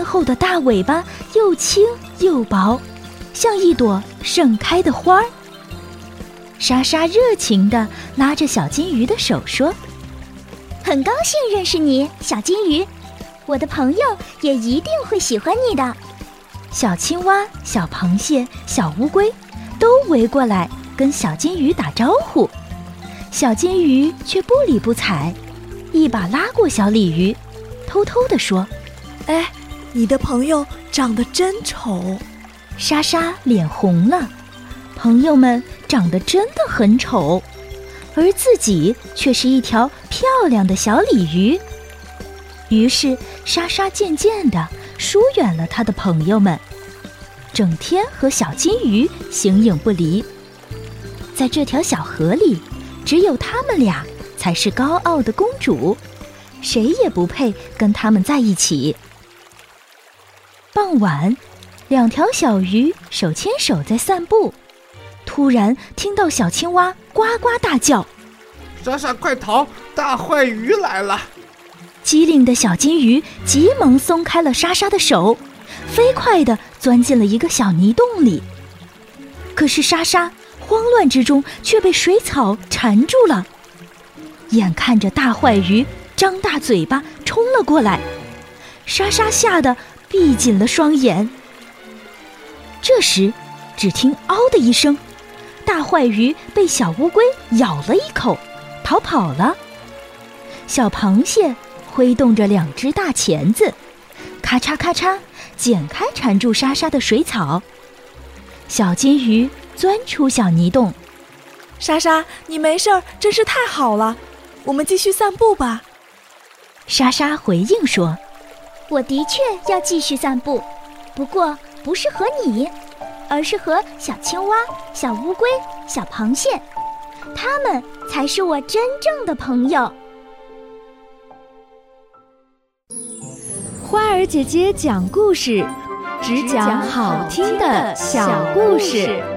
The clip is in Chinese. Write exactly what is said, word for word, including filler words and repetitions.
后的大尾巴又轻又薄，像一朵盛开的花儿。莎莎热情地拉着小金鱼的手说： 很高兴认识你，小金鱼，我的朋友也一定会喜欢你的。 小青蛙、小螃蟹、小乌龟都围过来跟小金鱼打招呼，小金鱼却不理不睬，一把拉过小鲤鱼，偷偷地说： 哎，你的朋友长得真丑。 莎莎脸红了，朋友们长得真的很丑，而自己却是一条漂亮的小鲤鱼。于是莎莎渐渐地疏远了她的朋友们，整天和小金鱼形影不离。在这条小河里，只有他们俩才是高傲的公主，谁也不配跟他们在一起。傍晚，两条小鱼手牵手在散步，突然听到小青蛙呱呱大叫： 莎莎快逃，大坏鱼来了！ 机灵的小金鱼急忙松开了莎莎的手，飞快地钻进了一个小泥洞里。可是莎莎慌乱之中却被水草缠住了，眼看着大坏鱼张大嘴巴冲了过来，莎莎吓得闭紧了双眼。这时只听“嗷”的一声，大坏鱼被小乌龟咬了一口，逃跑了。小螃蟹挥动着两只大钳子，咔嚓咔嚓剪开缠住莎莎的水草。小金鱼钻出小泥洞。 莎莎，你没事儿，真是太好了，我们继续散步吧。 莎莎回应说： 我的确要继续散步，不过不是和你，而是和小青蛙、小乌龟、小螃蟹，他们才是我真正的朋友。 花儿姐姐讲故事，只讲好听的小故事。